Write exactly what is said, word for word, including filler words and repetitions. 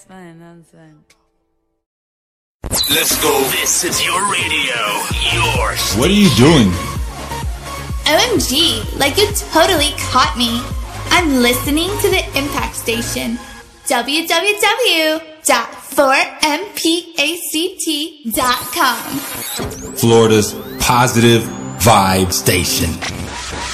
fine. That was fine. Let's go. This is your radio. Yours. What are you doing? O M G, like you totally caught me. I'm listening to the Impact Station. w w w dot four m pact dot com. Florida's positive vibe station.